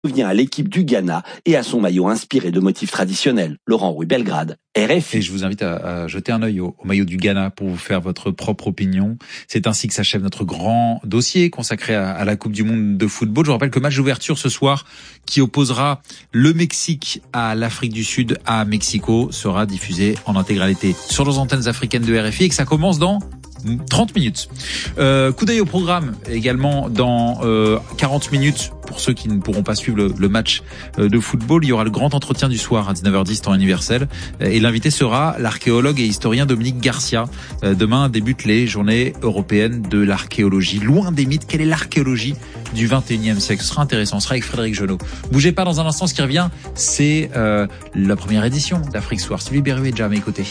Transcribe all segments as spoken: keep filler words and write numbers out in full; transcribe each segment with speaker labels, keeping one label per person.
Speaker 1: vient à l'équipe du Ghana et à son maillot inspiré de motifs traditionnels. Laurent Rouy, Belgrade, R F I.
Speaker 2: Et je vous invite à, à jeter un œil au, au maillot du Ghana pour vous faire votre propre opinion. C'est ainsi que s'achève notre grand dossier consacré à, à la Coupe du Monde de football. Je vous rappelle que le match d'ouverture ce soir, qui opposera le Mexique à l'Afrique du Sud à Mexico, sera diffusé en intégralité sur les antennes africaines de R F I et que ça commence dans trente minutes. Euh, coup d'œil au programme également dans euh, quarante minutes pour ceux qui ne pourront pas suivre le, le match euh, de football. Il y aura le grand entretien du soir à dix-neuf heures dix temps universel et l'invité sera l'archéologue et historien Dominique Garcia. Euh, demain débutent les journées européennes de l'archéologie. Loin des mythes, quelle est l'archéologie du vingt et unième siècle? Ce sera intéressant, ce sera avec Frédéric Genot. Bougez pas, dans un instant, ce qui revient, c'est euh, la première édition d'Afrique Soir. Sylvie Berruet est déjà à mes côtés.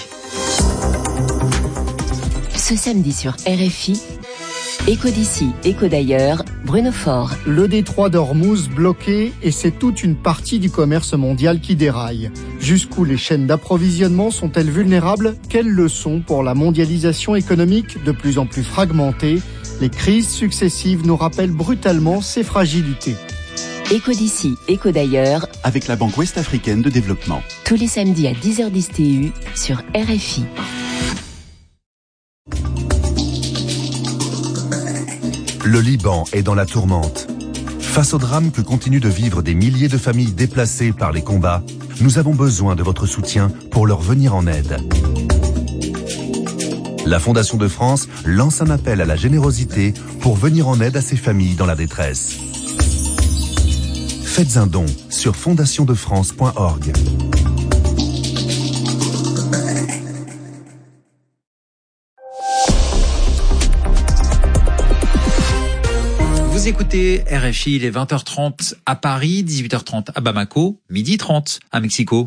Speaker 3: Ce samedi sur R F I, Écho d'ici, Écho d'ailleurs, Bruno Faure.
Speaker 4: Le détroit d'Ormuz bloqué et c'est toute une partie du commerce mondial qui déraille. Jusqu'où les chaînes d'approvisionnement sont-elles vulnérables? Quelles leçons pour la mondialisation économique de plus en plus fragmentée? Les crises successives nous rappellent brutalement ces fragilités.
Speaker 3: Écho d'ici, Écho d'ailleurs,
Speaker 5: avec la Banque Ouest-Africaine de Développement.
Speaker 3: Tous les samedis à dix heures dix T U sur R F I.
Speaker 6: Le Liban est dans la tourmente. Face au drame que continuent de vivre des milliers de familles déplacées par les combats, nous avons besoin de votre soutien pour leur venir en aide. La Fondation de France lance un appel à la générosité pour venir en aide à ces familles dans la détresse. Faites un don sur fondation de france point org.
Speaker 2: Vous écoutez R F I, il est vingt heures trente à Paris, dix-huit heures trente à Bamako, midi trente à Mexico.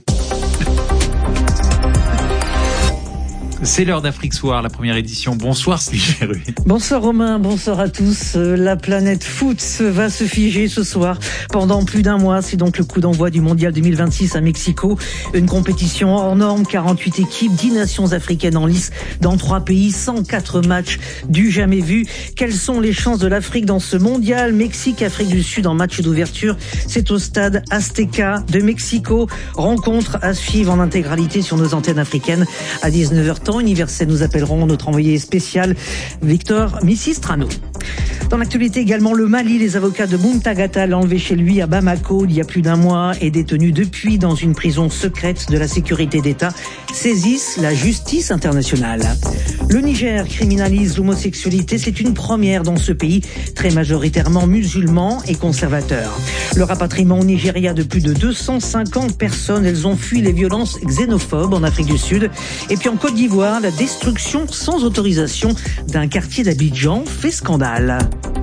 Speaker 2: C'est l'heure d'Afrique Soir, la première édition. Bonsoir Sylvie Berruet.
Speaker 7: Bonsoir Romain, bonsoir à tous. La planète foot va se figer ce soir pendant plus d'un mois. C'est donc le coup d'envoi du Mondial deux mille vingt-six à Mexico. Une compétition hors norme, quarante-huit équipes, dix nations africaines en lice dans trois pays, cent quatre matchs du jamais vu. Quelles sont les chances de l'Afrique dans ce Mondial? Mexique, Afrique du Sud en match d'ouverture. C'est au stade Azteca de Mexico. Rencontre à suivre en intégralité sur nos antennes africaines à dix-neuf heures temps universel. Nous appellerons notre envoyé spécial Victor Misistrano. Dans l'actualité également, le Mali, les avocats de Muntagata, enlevé chez lui à Bamako il y a plus d'un mois, est détenu depuis dans une prison secrète de la sécurité d'État, saisissent la justice internationale. Le Niger criminalise l'homosexualité, c'est une première dans ce pays, très majoritairement musulman et conservateur. Le rapatriement au Nigeria de plus de deux cent cinquante personnes, elles ont fui les violences xénophobes en Afrique du Sud. Et puis en Côte d'Ivoire, la destruction sans autorisation d'un quartier d'Abidjan fait scandale.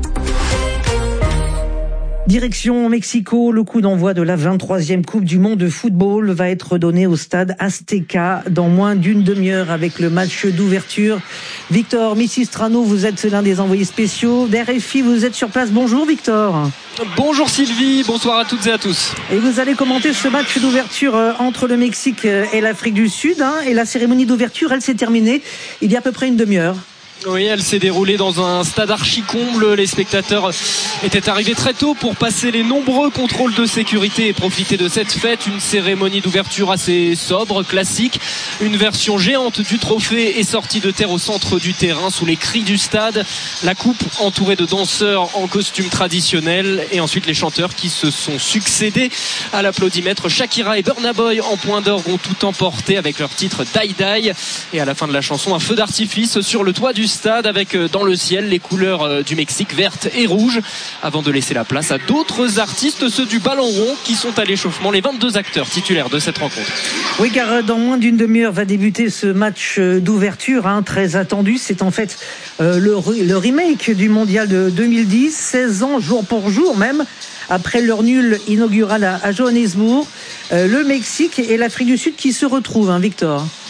Speaker 7: Direction Mexico, le coup d'envoi de la vingt-troisième Coupe du Monde de football va être donné au stade Azteca dans moins d'une demi-heure avec le match d'ouverture. Victor Misistrano, vous êtes l'un des envoyés spéciaux d'R F I, vous êtes sur place. Bonjour Victor.
Speaker 8: Bonjour Sylvie, bonsoir à toutes et à tous.
Speaker 7: Et vous allez commenter ce match d'ouverture entre le Mexique et l'Afrique du Sud. Hein, et la cérémonie d'ouverture, elle s'est terminée il y a à peu près une demi-heure.
Speaker 8: Oui, elle s'est déroulée dans un stade archi-comble. Les spectateurs étaient arrivés très tôt pour passer les nombreux contrôles de sécurité et profiter de cette fête. Une cérémonie d'ouverture assez sobre, classique. Une version géante du trophée est sortie de terre au centre du terrain sous les cris du stade. La coupe entourée de danseurs en costume traditionnel et ensuite les chanteurs qui se sont succédés à l'applaudimètre. Shakira et Burna Boy en point d'orgue ont tout emporté avec leur titre Die Die. Et à la fin de la chanson, un feu d'artifice sur le toit du stade avec dans le ciel les couleurs du Mexique vertes et rouges avant de laisser la place à d'autres artistes, ceux du ballon rond qui sont à l'échauffement, les vingt-deux acteurs titulaires de cette rencontre.
Speaker 7: Oui, car dans moins d'une demi-heure va débuter ce match d'ouverture hein, très attendu. C'est en fait euh, le, le remake du mondial de deux mille dix, seize ans jour pour jour même après leur nul inaugural à, à Johannesburg. Euh, le Mexique et l'Afrique du Sud qui se retrouvent, hein, Victor.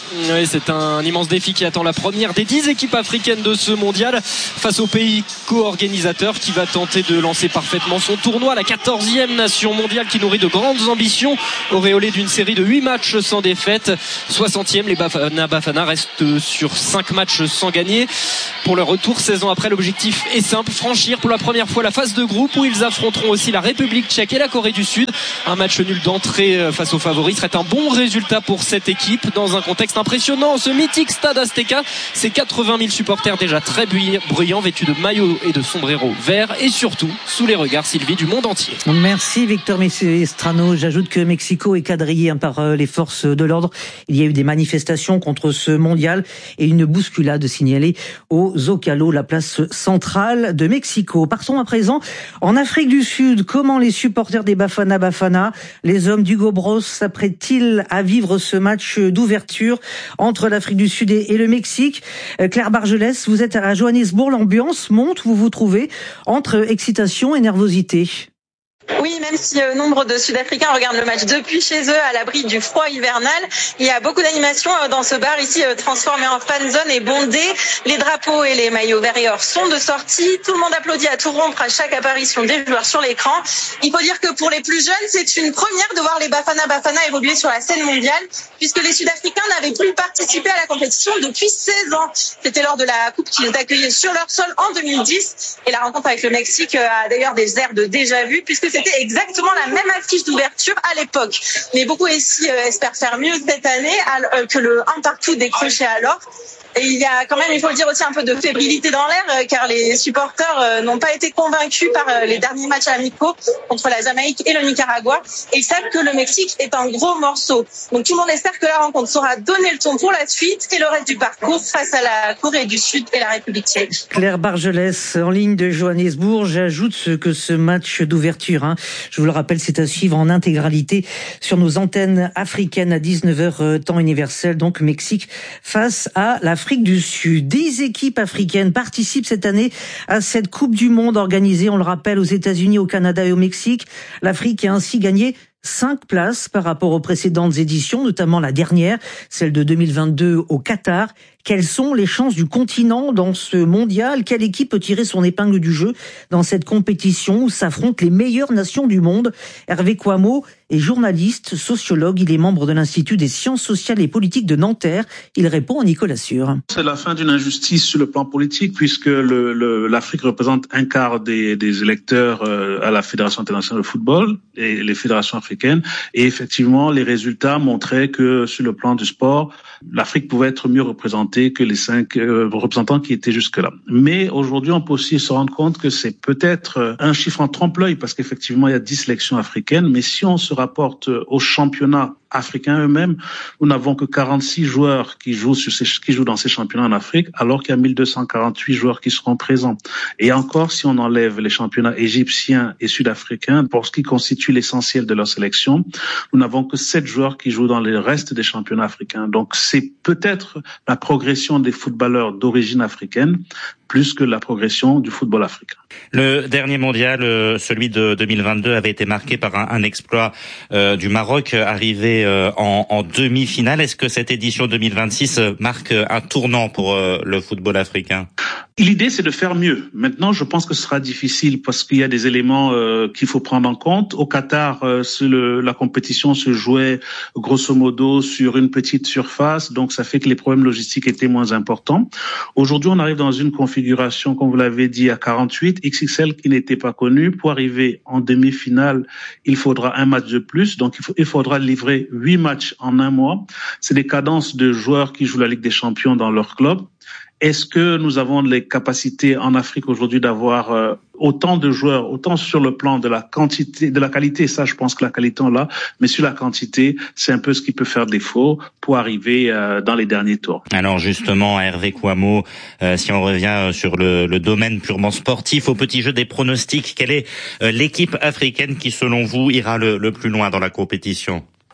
Speaker 8: Oui, c'est un immense défi qui attend la première des dix équipes africaines de ce mondial face au pays co-organisateur qui va tenter de lancer parfaitement son tournoi. La quatorzième nation mondiale qui nourrit de grandes ambitions, auréolée d'une série de huit matchs sans défaite. soixantième, les Bafana Bafana restent sur cinq matchs sans gagner. Pour leur retour seize ans après, l'objectif est simple, franchir pour la première fois la phase de groupe où ils affronteront aussi la République tchèque et la Corée du Sud. Un match nul d'entrée face aux favoris serait un bon résultat pour cette équipe dans un contexte impressionnant. Ce mythique stade Azteca, c'est quatre-vingt mille supporters déjà très bruyants, vêtus de maillots et de sombreros verts et surtout sous les regards, Sylvie, du monde entier.
Speaker 7: Merci Victor Mestrano. J'ajoute que Mexico est quadrillé par les forces de l'ordre. Il y a eu des manifestations contre ce mondial et une bousculade signalée au Zocalo, la place centrale de Mexico. Partons à présent en Afrique du Sud. Comment les supporters des Bafana Bafana, les hommes d'Hugo Bros, s'apprêtent-ils à vivre ce match d'ouverture entre l'Afrique du Sud et le Mexique? Claire Bargelès, vous êtes à Johannesburg. L'ambiance monte, vous vous trouvez entre excitation et nervosité?
Speaker 9: Oui, même si euh, nombre de Sud-Africains regardent le match depuis chez eux à l'abri du froid hivernal, il y a beaucoup d'animation euh, dans ce bar ici euh, transformé en fan zone et bondé. Les drapeaux et les maillots verts et or sont de sortie. Tout le monde applaudit à tout rompre à chaque apparition des joueurs sur l'écran. Il faut dire que pour les plus jeunes, c'est une première de voir les Bafana Bafana évoluer sur la scène mondiale, puisque les Sud-Africains n'avaient plus participé à la compétition depuis seize ans. C'était lors de la coupe qu'ils accueillaient sur leur sol en deux mille dix. Et la rencontre avec le Mexique a d'ailleurs des airs de déjà-vu, puisque c'est C'était exactement la même affiche d'ouverture à l'époque. Mais beaucoup ici euh, espèrent faire mieux cette année euh, que le un partout décroché alors. Et il y a quand même, il faut le dire aussi, un peu de fébrilité dans l'air, euh, car les supporters euh, n'ont pas été convaincus par euh, les derniers matchs amicaux contre la Jamaïque et le Nicaragua. Et ils savent que le Mexique est un gros morceau. Donc tout le monde espère que la rencontre saura donner le ton pour la suite et le reste du parcours face à la Corée du Sud et la République tchèque.
Speaker 7: Claire Bargelès, en ligne de Johannesburg. J'ajoute que ce match d'ouverture, hein, je vous le rappelle, c'est à suivre en intégralité sur nos antennes africaines à dix-neuf heures temps universel, donc Mexique face à la Afrique du Sud. Dix équipes africaines participent cette année à cette Coupe du Monde organisée, on le rappelle, aux États-Unis, au Canada et au Mexique. L'Afrique a ainsi gagné cinq places par rapport aux précédentes éditions, notamment la dernière, celle de deux mille vingt-deux au Qatar. Quelles sont les chances du continent dans ce mondial? Quelle équipe peut tirer son épingle du jeu dans cette compétition où s'affrontent les meilleures nations du monde? Hervé Kouamo est journaliste, sociologue. Il est membre de l'Institut des sciences sociales et politiques de Nanterre. Il répond à Nicolas Sûr.
Speaker 10: C'est la fin d'une injustice sur le plan politique, puisque le, le, l'Afrique représente un quart des, des électeurs euh, à la Fédération internationale de football et les fédérations africaines. Et effectivement, les résultats montraient que sur le plan du sport, l'Afrique pouvait être mieux représentée que les cinq euh, représentants qui étaient jusque-là. Mais aujourd'hui, on peut aussi se rendre compte que c'est peut-être un chiffre en trompe-l'œil, parce qu'effectivement, il y a dix sélections africaines. Mais si on se rapporte aux championnats africains eux-mêmes, nous n'avons que quarante-six joueurs qui jouent sur ces, qui jouent dans ces championnats en Afrique, alors qu'il y a mille deux cent quarante-huit joueurs qui seront présents. Et encore, si on enlève les championnats égyptiens et sud-africains, pour ce qui constitue l'essentiel de leur sélection, nous n'avons que sept joueurs qui jouent dans le reste des championnats africains. Donc, c'est peut-être la progression des footballeurs d'origine africaine plus que la progression du football africain.
Speaker 11: Le dernier mondial, euh, celui de deux mille vingt-deux, avait été marqué par un, un exploit euh, du Maroc, arrivé euh, en, en demi-finale. Est-ce que cette édition deux mille vingt-six marque un tournant pour euh, le football africain?
Speaker 10: L'idée, c'est de faire mieux. Maintenant, je pense que ce sera difficile parce qu'il y a des éléments euh, qu'il faut prendre en compte. Au Qatar, euh, le, la compétition se jouait grosso modo sur une petite surface, donc ça fait que les problèmes logistiques étaient moins importants. Aujourd'hui, on arrive dans une configuration, comme vous l'avez dit, à quarante-huit, X X L qui n'était pas connue. Pour arriver en demi-finale, il faudra un match de plus, donc il, faut, il faudra livrer huit matchs en un mois. C'est des cadences de joueurs qui jouent la Ligue des Champions dans leur club. Est-ce que nous avons les capacités en Afrique aujourd'hui d'avoir euh, autant de joueurs, autant sur le plan de la quantité, de la qualité, ça je pense que la qualité on l'a, mais sur la quantité, c'est un peu ce qui peut faire défaut pour arriver euh, dans les derniers tours.
Speaker 11: Alors justement, Hervé Kouamo, euh, si on revient sur le, le domaine purement sportif, au petit jeu des pronostics, quelle est euh, l'équipe africaine qui selon vous ira le, le plus loin dans la compétition?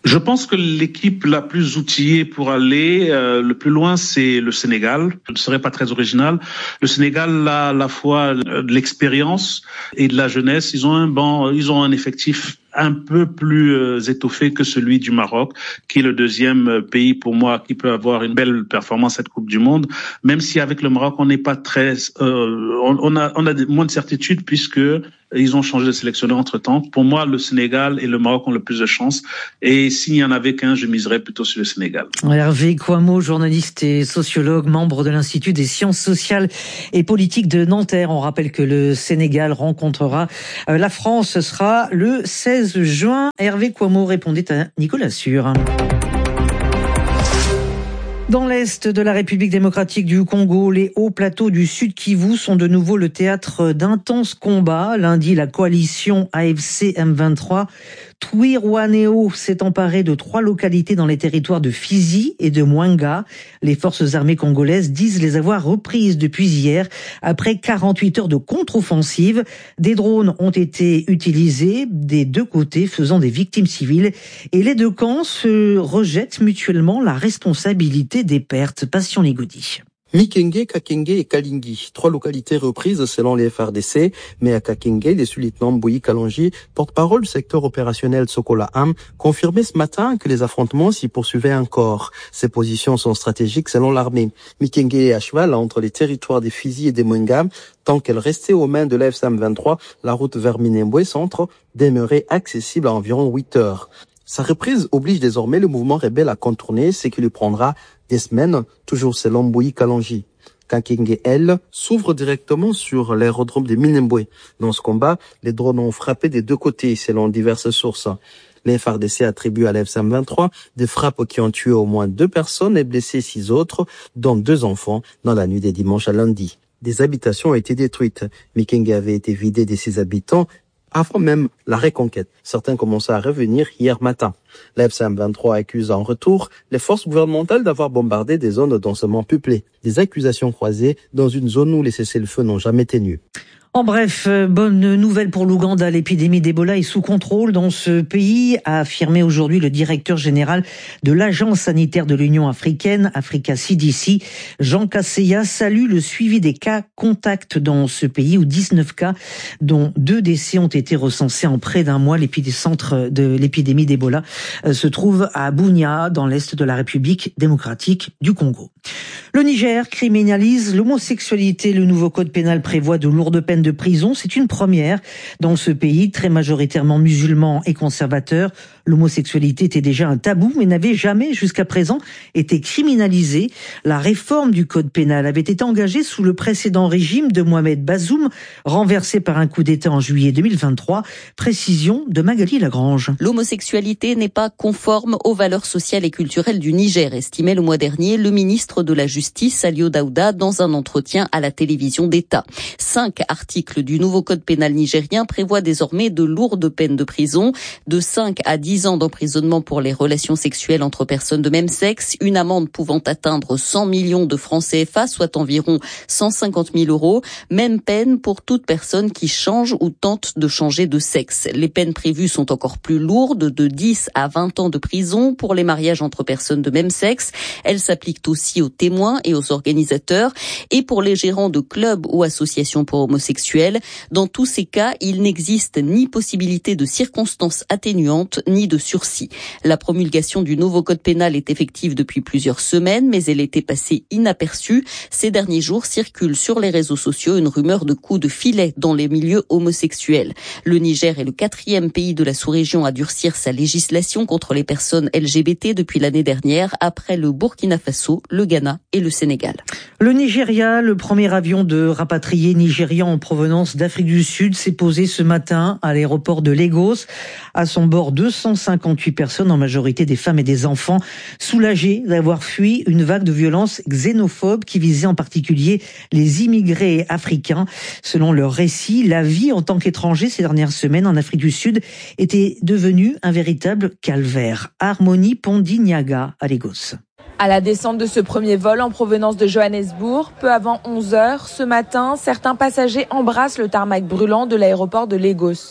Speaker 10: Je pense que l'équipe la plus outillée pour aller euh, le plus loin, c'est le Sénégal. Je ne serais pas très original. Le Sénégal a à la fois de l'expérience et de la jeunesse. Ils ont un banc, ils ont un effectif un peu plus euh, étoffé que celui du Maroc, qui est le deuxième pays pour moi qui peut avoir une belle performance cette Coupe du Monde. Même si avec le Maroc on n'est pas très, euh, on, on a on a moins de certitude puisque ils ont changé de sélectionneur entre-temps. Pour moi, le Sénégal et le Maroc ont le plus de chance. Et s'il n'y en avait qu'un, je miserais plutôt sur le Sénégal.
Speaker 7: Hervé Kouammo, journaliste et sociologue, membre de l'Institut des sciences sociales et politiques de Nanterre. On rappelle que le Sénégal rencontrera la France. Ce sera le seize juin. Hervé Kouammo répondait à Nicolas Sûr. Dans l'est de la République démocratique du Congo, les hauts plateaux du Sud Kivu sont de nouveau le théâtre d'intenses combats. Lundi, la coalition A F C M vingt-trois Twirwaneho s'est emparée de trois localités dans les territoires de Fizi et de Mwenga. Les forces armées congolaises disent les avoir reprises depuis hier, après quarante-huit heures de contre-offensive. Des drones ont été utilisés des deux côtés, faisant des victimes civiles. Et les deux camps se rejettent mutuellement la responsabilité des pertes. Passion Ligoudi.
Speaker 12: Mikenge, Kakenge et Kalingi, trois localités reprises selon les F R D C, mais à Kakenge, les sous-lieutenants Mbouyi Kalonji, porte-parole du secteur opérationnel Sokola Am, confirmait ce matin que les affrontements s'y poursuivaient encore. Ces positions sont stratégiques selon l'armée. Mikenge est à cheval entre les territoires des Fizi et des Mwenga. Tant qu'elle restait aux mains de l'A F C M vingt-trois, la route vers Minembwe Centre demeurait accessible à environ huit heures. Sa reprise oblige désormais le mouvement rebelle à contourner, ce qui lui prendra des semaines, toujours selon Mbouyi Kalonji. Kakenge, elle, s'ouvre directement sur l'aérodrome de Minembwe. Dans ce combat, les drones ont frappé des deux côtés, selon diverses sources. Les F R D C attribuent à l'A F C M vingt-trois des frappes qui ont tué au moins deux personnes et blessé six autres, dont deux enfants, dans la nuit des dimanche à lundi. Des habitations ont été détruites. Mikenge avait été vidé de ses habitants avant même la reconquête. Certains commençaient à revenir hier matin. L'A F C M vingt-trois accuse en retour les forces gouvernementales d'avoir bombardé des zones densément peuplées. Des accusations croisées dans une zone où les cessez-le-feu n'ont jamais tenu.
Speaker 7: En bref, bonne nouvelle pour l'Ouganda, l'épidémie d'Ebola est sous contrôle dans ce pays, a affirmé aujourd'hui le directeur général de l'Agence sanitaire de l'Union africaine, Africa C D C. Jean Kaseya salue le suivi des cas contacts dans ce pays où dix-neuf cas, dont deux décès, ont été recensés en près d'un mois. L'épicentre de l'épidémie d'Ebola se trouve à Bunia, dans l'est de la République démocratique du Congo. Le Niger criminalise l'homosexualité. Le nouveau code pénal prévoit de lourdes peines de prison. C'est une première dans ce pays, très majoritairement musulman et conservateur. L'homosexualité était déjà un tabou, mais n'avait jamais jusqu'à présent été criminalisée. La réforme du code pénal avait été engagée sous le précédent régime de Mohamed Bazoum, renversé par un coup d'État en juillet deux mille vingt-trois. Précision de Magali Lagrange.
Speaker 13: L'homosexualité n'est pas conforme aux valeurs sociales et culturelles du Niger, estimait le mois dernier le ministre de la Justice, Alio Daouda, dans un entretien à la télévision d'État. Cinq articles du nouveau code pénal nigérien prévoient désormais de lourdes peines de prison, de cinq à dix ans d'emprisonnement pour les relations sexuelles entre personnes de même sexe, une amende pouvant atteindre cent millions de francs C F A, soit environ cent cinquante mille euros. Même peine pour toute personne qui change ou tente de changer de sexe. Les peines prévues sont encore plus lourdes, de dix à vingt ans de prison pour les mariages entre personnes de même sexe. Elles s'appliquent aussi aux témoins et aux organisateurs et pour les gérants de clubs ou associations pour homosexuels. Dans tous ces cas, il n'existe ni possibilité de circonstances atténuantes ni de sursis. La promulgation du nouveau code pénal est effective depuis plusieurs semaines, mais elle était passée inaperçue. Ces derniers jours circule sur les réseaux sociaux une rumeur de coups de filet dans les milieux homosexuels. Le Niger est le quatrième pays de la sous-région à durcir sa législation contre les personnes L G B T depuis l'année dernière, après le Burkina Faso, le Ghana et le Sénégal.
Speaker 7: Le Nigeria, le premier avion de rapatriés nigérians en provenance d'Afrique du Sud, s'est posé ce matin à l'aéroport de Lagos. À son bord, deux cent cinquante-huit personnes, en majorité des femmes et des enfants, soulagés d'avoir fui une vague de violences xénophobes qui visait en particulier les immigrés africains. Selon leur récit, la vie en tant qu'étranger ces dernières semaines en Afrique du Sud était devenue un véritable calvaire. Harmonie Pondignaga à Lagos.
Speaker 14: À la descente de ce premier vol en provenance de Johannesburg, peu avant onze heures, ce matin, certains passagers embrassent le tarmac brûlant de l'aéroport de Lagos.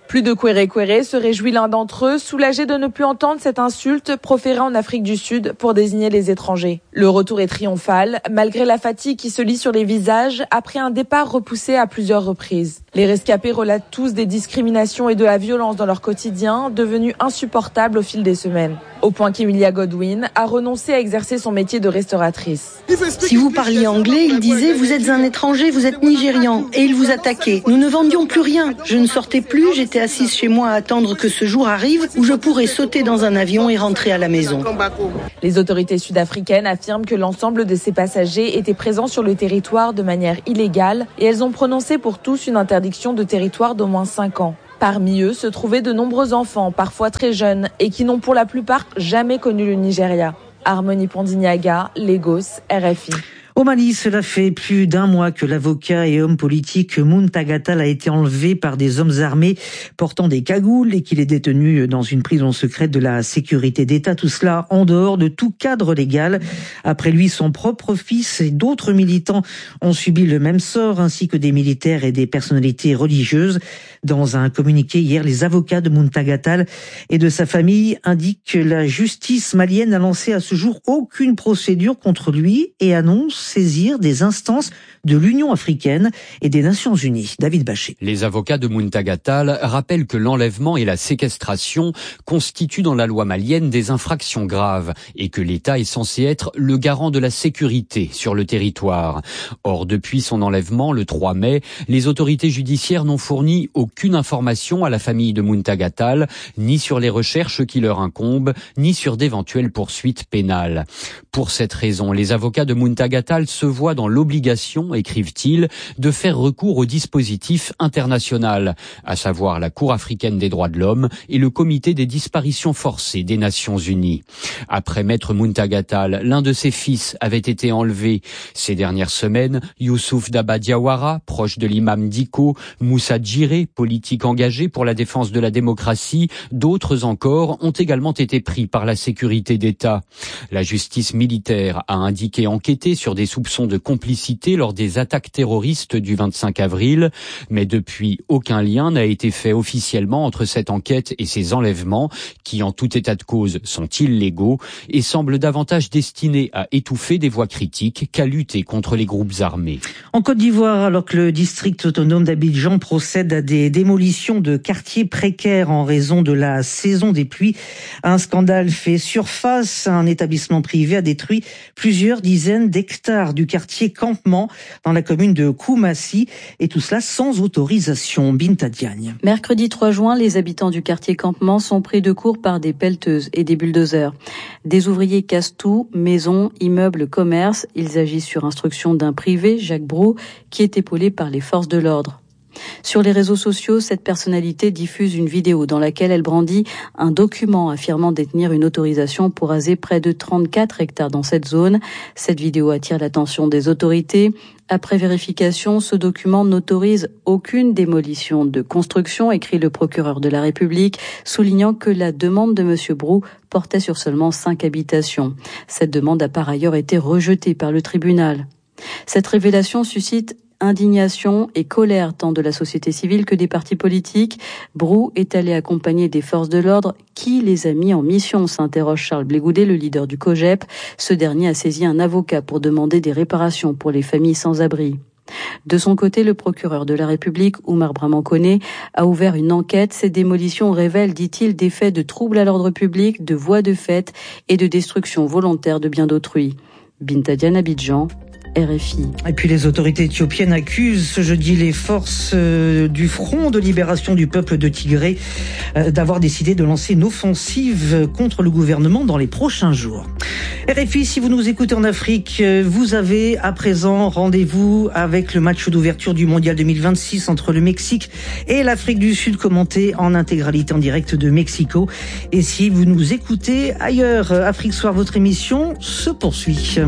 Speaker 14: Plus de quéré-quéré, se réjouit l'un d'entre eux, soulagé de ne plus entendre cette insulte proférée en Afrique du Sud pour désigner les étrangers. Le retour est triomphal, malgré la fatigue qui se lit sur les visages après un départ repoussé à plusieurs reprises. Les rescapés relatent tous des discriminations et de la violence dans leur quotidien, devenus insupportables au fil des semaines. Au point qu'Emilia Godwin a renoncé à exercer son métier de restauratrice.
Speaker 15: Si vous parliez anglais, il disait « vous êtes un étranger, vous êtes nigérian » et il vous attaquait. Nous ne vendions plus rien. Je ne sortais plus, j'étais assise chez moi à attendre que ce jour arrive où je pourrais sauter dans un avion et rentrer à la maison.
Speaker 14: Les autorités sud-africaines affirment que l'ensemble de ces passagers étaient présents sur le territoire de manière illégale et elles ont prononcé pour tous une interdiction de territoire d'au moins cinq ans. Parmi eux se trouvaient de nombreux enfants, parfois très jeunes, et qui n'ont pour la plupart jamais connu le Nigeria. Harmonie Pandiniaga, Lagos, R F I.
Speaker 7: Au Mali, cela fait plus d'un mois que l'avocat et homme politique Muntagatal a été enlevé par des hommes armés portant des cagoules et qu'il est détenu dans une prison secrète de la sécurité d'État. Tout cela en dehors de tout cadre légal. Après lui, son propre fils et d'autres militants ont subi le même sort, ainsi que des militaires et des personnalités religieuses. Dans un communiqué hier, les avocats de Muntagatal et de sa famille indiquent que la justice malienne n'a lancé à ce jour aucune procédure contre lui et annonce saisir des instances de l'Union africaine et des Nations unies. David Bachet.
Speaker 16: Les avocats de Muntagatal rappellent que l'enlèvement et la séquestration constituent dans la loi malienne des infractions graves et que l'État est censé être le garant de la sécurité sur le territoire. Or, depuis son enlèvement le trois mai, les autorités judiciaires n'ont fourni aucune information à la famille de Muntagatal, ni sur les recherches qui leur incombent, ni sur d'éventuelles poursuites pénales. Pour cette raison, les avocats de Muntagatal se voient dans l'obligation, écrivent-ils, de faire recours au dispositif international, à savoir la Cour africaine des droits de l'homme et le Comité des disparitions forcées des Nations unies. Après Maître Muntagatal, l'un de ses fils avait été enlevé. Ces dernières semaines, Youssouf Daba Diawara, proche de l'imam Diko, Moussa Djiré, politique engagé pour la défense de la démocratie, d'autres encore ont également été pris par la sécurité d'État. La justice militaire a indiqué enquêter sur des soupçons de complicité lors des attaques terroristes du vingt-cinq avril, mais depuis, aucun lien n'a été fait officiellement entre cette enquête et ces enlèvements, qui en tout état de cause sont illégaux et semblent davantage destinés à étouffer des voix critiques qu'à lutter contre les groupes armés.
Speaker 7: En Côte d'Ivoire, alors que le district autonome d'Abidjan procède à des démolitions de quartiers précaires en raison de la saison des pluies, un scandale fait surface. Un établissement privé a détruit plusieurs dizaines d'hectares du quartier Campement dans la commune de Koumassi, et tout cela sans autorisation. Binta Diagne.
Speaker 17: Mercredi trois juin, les habitants du quartier Campement sont pris de court par des pelleteuses et des bulldozers. Des ouvriers cassent tout, maisons, immeubles, commerces. Ils agissent sur instruction d'un privé, Jacques Brou, qui est épaulé par les forces de l'ordre. Sur les réseaux sociaux, cette personnalité diffuse une vidéo dans laquelle elle brandit un document affirmant détenir une autorisation pour raser près de trente-quatre hectares dans cette zone. Cette vidéo attire l'attention des autorités. Après vérification, ce document n'autorise aucune démolition de construction, écrit le procureur de la République, soulignant que la demande de M. Brou portait sur seulement cinq habitations. Cette demande a par ailleurs été rejetée par le tribunal. Cette révélation suscite indignation et colère tant de la société civile que des partis politiques. Brou est allé accompagner des forces de l'ordre. Qui les a mis en mission, s'interroge Charles Blégoudet, le leader du COJEP. Ce dernier a saisi un avocat pour demander des réparations pour les familles sans abri. De son côté, le procureur de la République, Oumar Bramankoné, a ouvert une enquête. Ces démolitions révèlent, dit-il, des faits de troubles à l'ordre public, de voies de fait et de destruction volontaire de biens d'autrui. Binta Diagne, Abidjan, R F I.
Speaker 7: Et puis les autorités éthiopiennes accusent ce jeudi les forces euh, du Front de libération du peuple de Tigré euh, d'avoir décidé de lancer une offensive contre le gouvernement dans les prochains jours. R F I, si vous nous écoutez en Afrique, euh, vous avez à présent rendez-vous avec le match d'ouverture du Mondial deux mille vingt-six entre le Mexique et l'Afrique du Sud, commenté en intégralité en direct de Mexico. Et si vous nous écoutez ailleurs, Afrique Soir, votre émission se poursuit.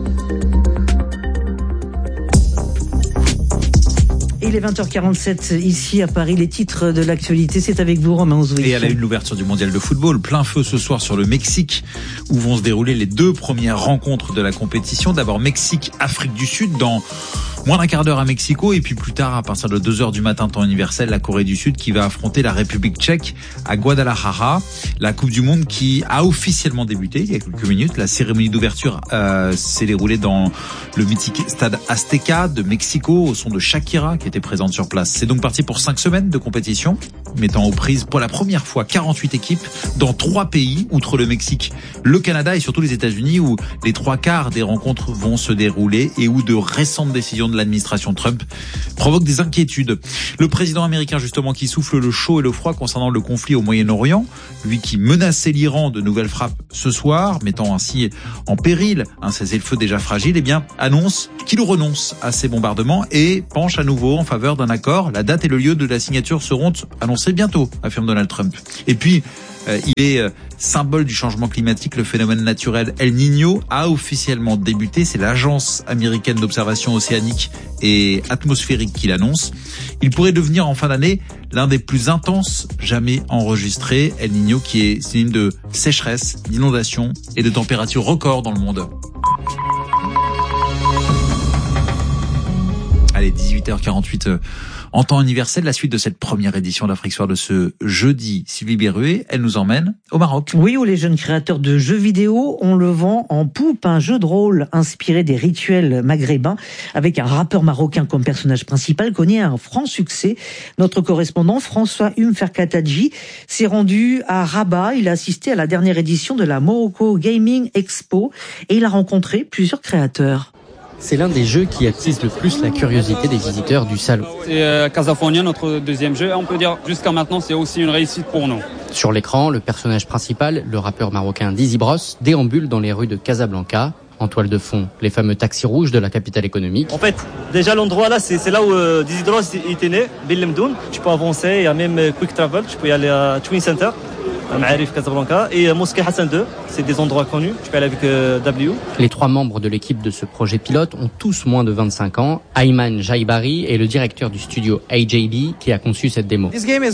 Speaker 7: Il est vingt heures quarante-sept ici à Paris. Les titres de l'actualité, c'est avec vous, Romain Ozoui.
Speaker 2: Et à la une, l'ouverture du mondial de football. Plein feu ce soir sur le Mexique, où vont se dérouler les deux premières rencontres de la compétition. D'abord Mexique-Afrique du Sud dans Moins d'un quart d'heure à Mexico et puis plus tard, à partir de deux heures du matin temps universel, la Corée du Sud qui va affronter la République tchèque à Guadalajara. La Coupe du Monde qui a officiellement débuté il y a quelques minutes. La cérémonie d'ouverture euh, s'est déroulée dans le mythique stade Azteca de Mexico au son de Shakira qui était présente sur place. C'est donc parti pour cinq semaines de compétition, mettant aux prises pour la première fois quarante-huit équipes dans trois pays, outre le Mexique, le Canada et surtout les États-Unis où les trois quarts des rencontres vont se dérouler et où de récentes décisions de l'administration Trump provoquent des inquiétudes. Le président américain justement qui souffle le chaud et le froid concernant le conflit au Moyen-Orient, lui qui menaçait l'Iran de nouvelles frappes ce soir, mettant ainsi en péril un cessez-le-feu déjà fragile, eh bien annonce qu'il renonce à ces bombardements et penche à nouveau en faveur d'un accord. La date et le lieu de la signature seront annoncés bientôt, affirme Donald Trump. Et puis Euh, il est euh, symbole du changement climatique. Le phénomène naturel El Niño a officiellement débuté. C'est l'agence américaine d'observation océanique et atmosphérique qui l'annonce. Il pourrait devenir en fin d'année l'un des plus intenses jamais enregistrés. El Niño qui est synonyme de sécheresse, d'inondation et de température record dans le monde. Allez, dix-huit heures quarante-huit euh, en temps universel, la suite de cette première édition d'Afrique Soir de ce jeudi. Sylvie Berruet, elle nous emmène au Maroc.
Speaker 7: Oui, où les jeunes créateurs de jeux vidéo ont le vent en poupe, un jeu de rôle inspiré des rituels maghrébins avec un rappeur marocain comme personnage principal connaît un franc succès. Notre correspondant François Hume Ferkatadji s'est rendu à Rabat. Il a assisté à la dernière édition de la Morocco Gaming Expo et il a rencontré plusieurs créateurs.
Speaker 18: C'est l'un des jeux qui attise le plus la curiosité des visiteurs du salon.
Speaker 19: C'est euh, Casafonia, notre deuxième jeu. On peut dire jusqu'à maintenant, c'est aussi une réussite pour nous.
Speaker 18: Sur l'écran, le personnage principal, le rappeur marocain Dizzy Bros, déambule dans les rues de Casablanca. En toile de fond, les fameux taxis rouges de la capitale économique.
Speaker 20: En fait, déjà l'endroit là, c'est, c'est là où euh, Dizzy Bros était né, Bellemdoun. Tu peux avancer, il y a même euh, Quick Travel, tu peux y aller à Twin Center. Maarif Casablanca et Mosquée Hassan deux, c'est des endroits connus. Tu peux aller avec euh, W.
Speaker 18: Les trois membres de l'équipe de ce projet pilote ont tous moins de vingt-cinq ans. Ayman Jaibari est le directeur du studio A J B qui a conçu cette démo.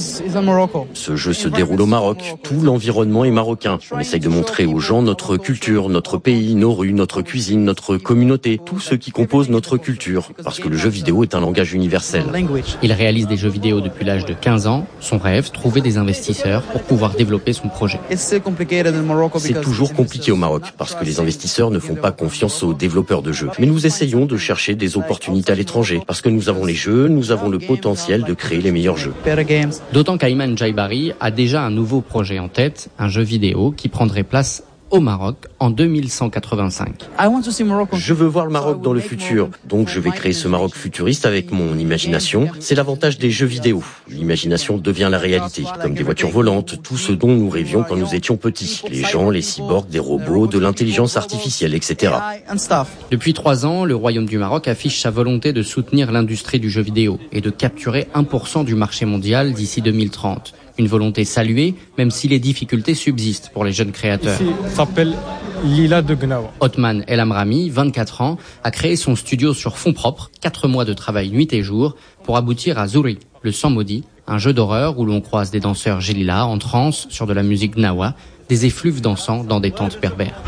Speaker 21: Ce jeu se déroule au Maroc. Tout l'environnement est marocain. On essaye de montrer aux gens notre culture, notre pays, nos rues, notre cuisine, notre communauté, tout ce qui compose notre culture. Parce que le jeu vidéo est un langage universel.
Speaker 18: Il réalise des jeux vidéo depuis l'âge de quinze ans. Son rêve, trouver des investisseurs pour pouvoir développer son projet.
Speaker 21: C'est toujours compliqué au Maroc parce que les investisseurs ne font pas confiance aux développeurs de jeux. Mais nous essayons de chercher des opportunités à l'étranger parce que nous avons les jeux, nous avons le potentiel de créer les meilleurs jeux.
Speaker 18: D'autant qu'Ayman Jaibari a déjà un nouveau projet en tête, un jeu vidéo qui prendrait place au Maroc en deux mille cent quatre-vingt-cinq.
Speaker 21: Je veux voir le Maroc dans le futur, donc je vais créer ce Maroc futuriste avec mon imagination. C'est l'avantage des jeux vidéo. L'imagination devient la réalité, comme des voitures volantes, tout ce dont nous rêvions quand nous étions petits. Les gens, les cyborgs, des robots, de l'intelligence artificielle, et cetera.
Speaker 18: Depuis trois ans, le Royaume du Maroc affiche sa volonté de soutenir l'industrie du jeu vidéo et de capturer un pour cent du marché mondial d'ici deux mille trente. Une volonté saluée, même si les difficultés subsistent pour les jeunes créateurs.
Speaker 19: Ici, ça s'appelle Lila de Gnawa.
Speaker 18: Othman El Amrami, vingt-quatre ans, a créé son studio sur fonds propres, quatre mois de travail nuit et jour, pour aboutir à Zouri, le sang maudit, un jeu d'horreur où l'on croise des danseurs Gélila en transe sur de la musique Gnawa, des effluves dansant dans des tentes berbères.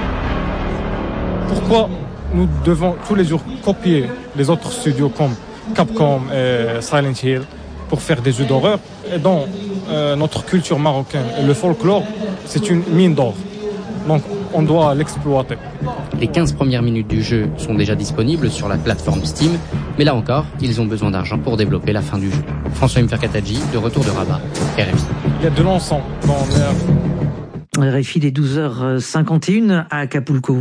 Speaker 19: Pourquoi nous devons tous les jours copier les autres studios comme Capcom et Silent Hill pour faire des jeux d'horreur et dans euh, notre culture marocaine et le folklore, c'est une mine d'or. Donc on doit l'exploiter.
Speaker 18: Les quinze premières minutes du jeu sont déjà disponibles sur la plateforme Steam, mais là encore, ils ont besoin d'argent pour développer la fin du jeu. François Mferkatadji, de retour de Rabat, R F I.
Speaker 19: Il y a de l'encens dans l'air.
Speaker 7: R F I des douze heures cinquante et une à Acapulco.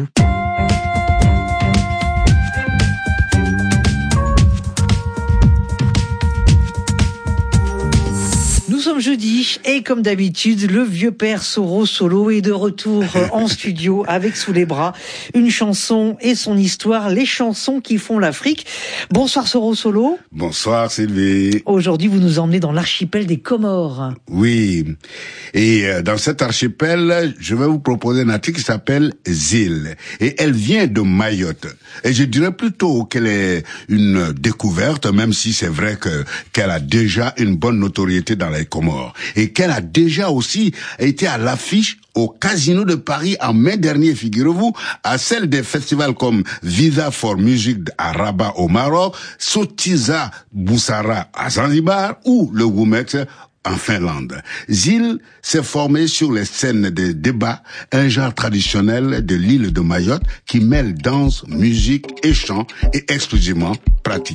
Speaker 7: Nous sommes jeudi et comme d'habitude, le vieux père Soro Solo est de retour en studio avec sous les bras une chanson et son histoire, les chansons qui font l'Afrique. Bonsoir Soro Solo.
Speaker 22: Bonsoir Sylvie.
Speaker 7: Aujourd'hui, vous nous emmenez dans l'archipel des Comores.
Speaker 22: Oui, et dans cet archipel, je vais vous proposer un article qui s'appelle Zil et elle vient de Mayotte. Et je dirais plutôt qu'elle est une découverte, même si c'est vrai que qu'elle a déjà une bonne notoriété dans les Comores. mort et qu'elle a déjà aussi été à l'affiche au Casino de Paris en mai dernier, figurez-vous, à celle des festivals comme Visa for Music à Rabat au Maroc, Sotiza Boussara à Zanzibar ou le Wumet en Finlande. Zil s'est formé sur les scènes de débat, un genre traditionnel de l'île de Mayotte qui mêle danse, musique et chant et exclusivement pratique.